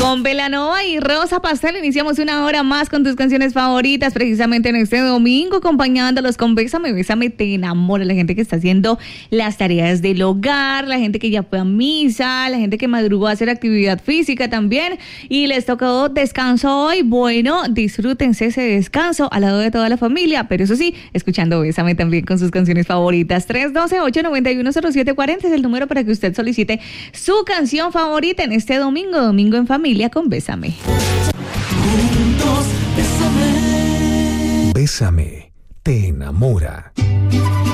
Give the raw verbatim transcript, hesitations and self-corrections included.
Con Belanova y Rosa Pastel iniciamos una hora más con tus canciones favoritas, precisamente en este domingo, acompañándolos con Bésame, Bésame, te enamora. La gente que está haciendo las tareas del hogar, la gente que ya fue a misa, la gente que madrugó a hacer actividad física también y les tocó descanso hoy. Bueno, disfrútense ese descanso al lado de toda la familia, pero eso sí, escuchando Bésame también con sus canciones favoritas. tres uno dos, ocho nueve uno, cero siete cuatro cero es el número para que usted solicite su canción favorita en este domingo, domingo en familia con Bésame. Juntos, bésame. Bésame, te enamora.